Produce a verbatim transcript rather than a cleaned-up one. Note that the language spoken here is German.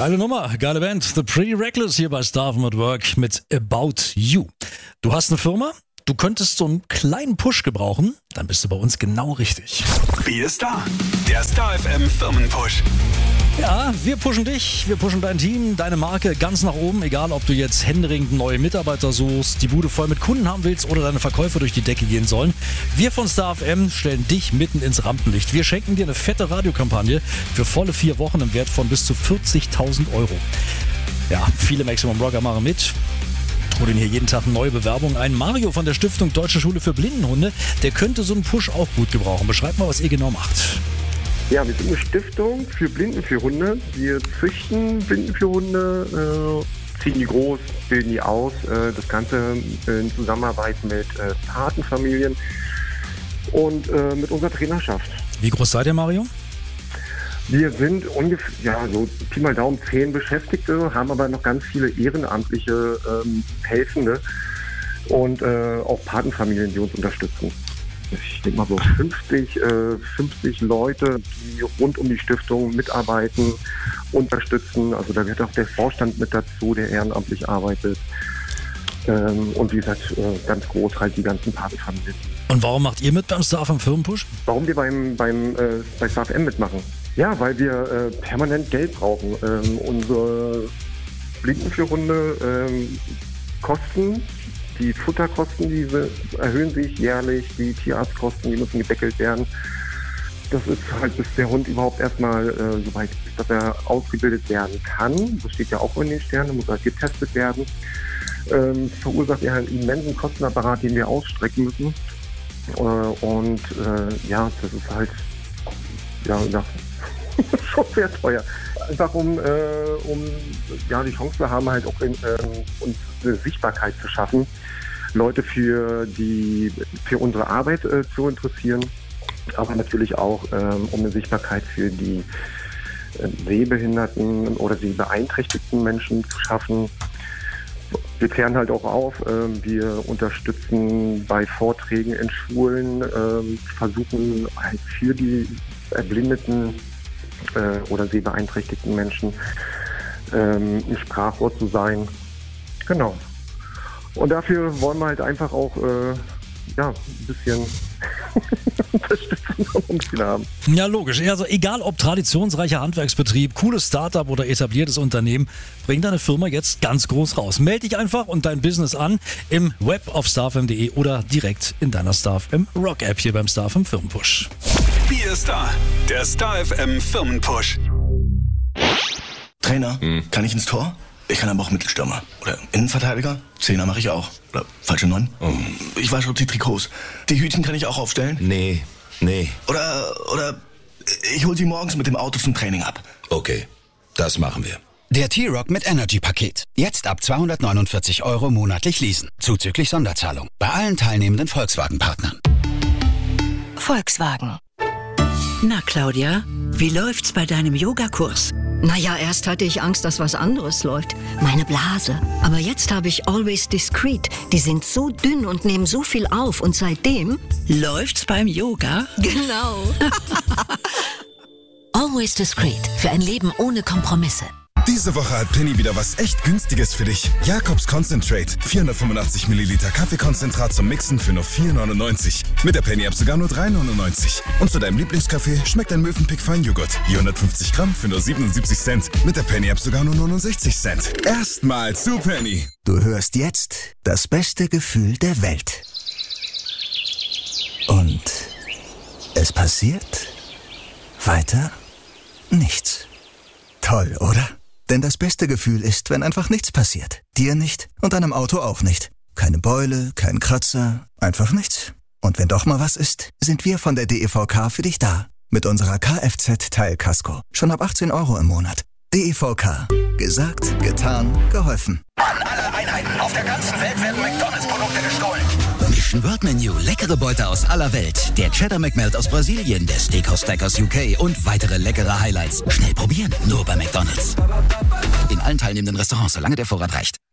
Geile Nummer, geile Band. The Pretty Reckless hier bei Staffen at Work mit About You. Du hast eine Firma, du könntest so einen kleinen Push gebrauchen, dann bist du bei uns genau richtig. Wie ist da? Der Star F M Firmenpush. Ja, wir pushen dich, wir pushen dein Team, deine Marke ganz nach oben, egal ob du jetzt händeringend neue Mitarbeiter suchst, die Bude voll mit Kunden haben willst oder deine Verkäufe durch die Decke gehen sollen. Wir von Star F M stellen dich mitten ins Rampenlicht. Wir schenken dir eine fette Radiokampagne für volle vier Wochen im Wert von bis zu vierzigtausend Euro. Ja, viele Maximum Rocker machen mit. Trudeln hier jeden Tag neue Bewerbungen ein. Mario von der Stiftung Deutsche Schule für Blindenhunde, der könnte so einen Push auch gut gebrauchen. Beschreib mal, was ihr genau macht. Ja, wir sind eine Stiftung für Blindenführhunde. Wir züchten Blindenführhunde, äh, ziehen die groß, bilden die aus. Äh, das Ganze in Zusammenarbeit mit äh, Patenfamilien und äh, mit unserer Trainerschaft. Wie groß seid ihr, Mario? Wir sind ungefähr, ja, so Pi mal Daumen zehn Beschäftigte, haben aber noch ganz viele ehrenamtliche ähm, Helfende und äh, auch Patenfamilien, die uns unterstützen. Ich denke mal so fünfzig, äh, fünfzig Leute, die rund um die Stiftung mitarbeiten, unterstützen. Also da gehört auch der Vorstand mit dazu, der ehrenamtlich arbeitet. Ähm, und wie gesagt, äh, ganz groß halt die ganzen Patenfamilien. Und warum macht ihr mit beim Star F M Firmenpush? Warum wir beim, beim, äh, bei Star F M mitmachen? Ja, weil wir äh, permanent Geld brauchen. Ähm, unsere Blindenführhunde ähm, kosten. Die Futterkosten, diese erhöhen sich jährlich, die Tierarztkosten, die müssen gedeckelt werden. Das ist halt, bis der Hund überhaupt erstmal äh, so weit ist, dass er ausgebildet werden kann. Das steht ja auch in den Sternen, muss halt getestet werden. Ähm, verursacht er einen immensen Kostenapparat, den wir ausstrecken müssen. Äh, und äh, ja, das ist halt ja, ja schon sehr teuer. Einfach um, äh, um ja, die Chance zu haben, halt auch in, ähm, uns eine Sichtbarkeit zu schaffen, Leute für die für unsere Arbeit äh, zu interessieren, aber natürlich auch ähm, um eine Sichtbarkeit für die äh, sehbehinderten oder die beeinträchtigten Menschen zu schaffen. Wir klären halt auch auf, äh, wir unterstützen bei Vorträgen in Schulen, äh, versuchen halt für die erblindeten oder sehbeeinträchtigten Menschen ähm, ein Sprachrohr zu sein. Genau. Und dafür wollen wir halt einfach auch äh, ja, ein bisschen Unterstützung von uns haben. Ja, logisch. Also egal ob traditionsreicher Handwerksbetrieb, cooles Startup oder etabliertes Unternehmen, bring deine Firma jetzt ganz groß raus. Meld dich einfach und dein Business an im Web auf starfm punkt de oder direkt in deiner Star F M Rock App hier beim Star F M Firmenpush. Wie ist da? Der Star F M Firmenpush. Trainer, hm. kann ich ins Tor? Ich kann aber auch Mittelstürmer. Oder Innenverteidiger? Zehner mache ich auch. Oder falsche Neun? Oh. Ich wasche auch die Trikots. Die Hütchen kann ich auch aufstellen? Nee, nee. Oder, oder ich hol sie morgens mit dem Auto zum Training ab. Okay, das machen wir. Der T-Rock mit Energy-Paket. Jetzt ab zweihundertneunundvierzig Euro monatlich leasen. Zuzüglich Sonderzahlung. Bei allen teilnehmenden Volkswagen-Partnern. Volkswagen. Na, Claudia, wie läuft's bei deinem Yogakurs? Naja, erst hatte ich Angst, dass was anderes läuft. Meine Blase. Aber jetzt habe ich Always Discreet. Die sind so dünn und nehmen so viel auf. Und seitdem... Läuft's beim Yoga? Genau. Always Discreet. Für ein Leben ohne Kompromisse. Diese Woche hat Penny wieder was echt Günstiges für dich. Jakobs Concentrate. vierhundertfünfundachtzig Milliliter Kaffeekonzentrat zum Mixen für nur vier neunundneunzig. Mit der Penny-App sogar nur drei neunundneunzig. Und zu deinem Lieblingskaffee schmeckt ein Mövenpick Feinjoghurt. hundertfünfzig Gramm für nur siebenundsiebzig Cent. Mit der Penny-App sogar nur neunundsechzig Cent. Erstmal zu Penny. Du hörst jetzt das beste Gefühl der Welt. Und es passiert weiter nichts. Toll, oder? Denn das beste Gefühl ist, wenn einfach nichts passiert. Dir nicht und deinem Auto auch nicht. Keine Beule, kein Kratzer, einfach nichts. Und wenn doch mal was ist, sind wir von der D E V K für dich da. Mit unserer Kfz-Teilkasko. Schon ab achtzehn Euro im Monat. D E V K. Gesagt, getan, geholfen. An alle Einheiten auf der ganzen Welt werden McDonalds-Produkte gestohlen. Mission World Menu, leckere Beute aus aller Welt. Der Cheddar McMelt aus Brasilien, der Steakhouse Stack aus U K und weitere leckere Highlights. Schnell probieren, nur bei McDonalds. In allen teilnehmenden Restaurants, solange der Vorrat reicht.